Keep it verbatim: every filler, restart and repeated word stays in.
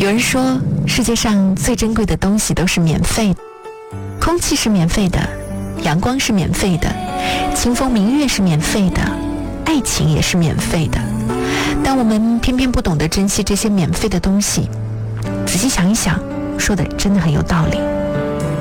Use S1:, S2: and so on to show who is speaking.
S1: 有人说，世界上最珍贵的东西都是免费的，空气是免费的，阳光是免费的，清风明月是免费的，爱情也是免费的。但我们偏偏不懂得珍惜这些免费的东西。仔细想一想，说的真的很有道理。